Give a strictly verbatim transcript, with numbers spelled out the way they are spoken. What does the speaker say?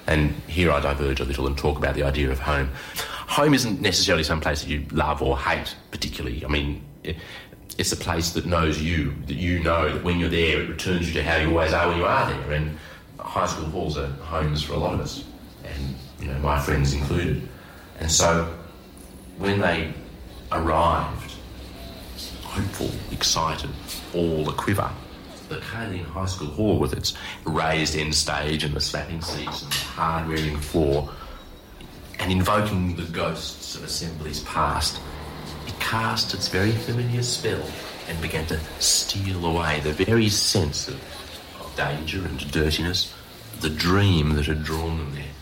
And here I diverge a little and talk about the idea of home. Home isn't necessarily some place that you love or hate particularly. I mean, it's a place that knows you, that you know that when you're there it returns you to how you always are when you are there. And high school halls are homes for a lot of us, and you know, my friends included. And so when they arrived, hopeful, excited, all a quiver, the Kaolin High School Hall with its raised end stage and the slapping seats and the hard-wearing floor, and invoking the ghosts of assemblies past, it cast its very familiar spell and began to steal away the very sense of, of danger and dirtiness, the dream that had drawn them there.